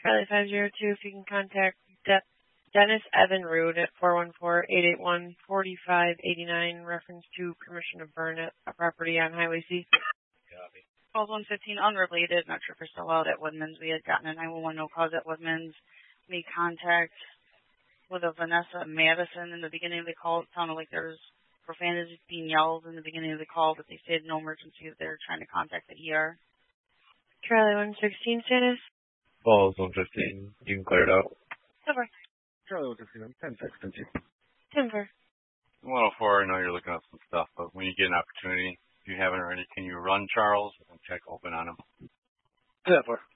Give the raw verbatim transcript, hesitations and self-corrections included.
Charlie five zero two, if you can contact De- Dennis Evan Rood at four one four, eight eight one, four five eight nine, reference to permission to burn it, a property on Highway C. Copy. twelve one fifteen, unrelated, not sure if we're still out at Woodman's. We had gotten a nine one one no cause at Woodman's. Made contact with a Vanessa Madison in the beginning of the call. It sounded like there was profanity being yelled in the beginning of the call, but they said no emergency. They're trying to contact the E R. Charlie one sixteen status. Falls one fifteen. You can clear it out. Over. Charlie one fifteen, I'm ten six, continue. Timber. one oh four, I know you're looking up some stuff, but when you get an opportunity, if you haven't already, can you run Charles and check open on him? ten four.